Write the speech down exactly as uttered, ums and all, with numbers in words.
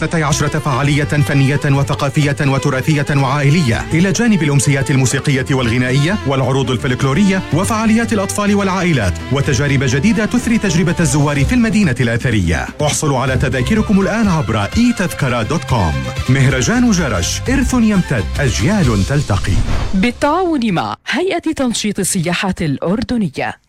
اثنتي عشرة فعالية فنية وثقافية وتراثية وعائلية، إلى جانب الأمسيات الموسيقية والغنائية والعروض الفلكلورية وفعاليات الأطفال والعائلات وتجارب جديدة تثري تجربة الزوار في المدينة الأثرية. احصلوا على تذاكركم الآن عبر إي تذكرة دوت كوم. مهرجان جرش، إرث يمتد، أجيال تلتقي. بالتعاون مع هيئة تنشيط السياحة الأردنية.